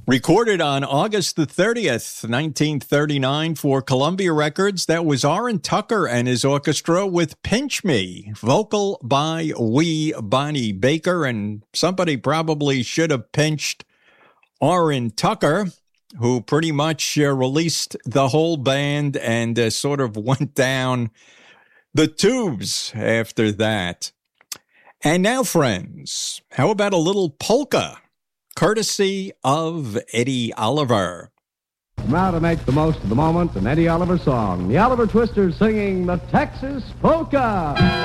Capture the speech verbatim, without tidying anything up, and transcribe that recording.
Recorded on August the thirtieth, nineteen thirty-nine for Columbia Records, that was Orrin Tucker and his orchestra with Pinch Me, vocal by wee Bonnie Baker, and somebody probably should have pinched Orrin Tucker, who pretty much uh, released the whole band and uh, sort of went down the tubes after that. And now, friends, how about a little polka? Courtesy of Eddie Oliver. Now to make the most of the moment, an Eddie Oliver song. The Oliver Twisters singing the Texas Polka.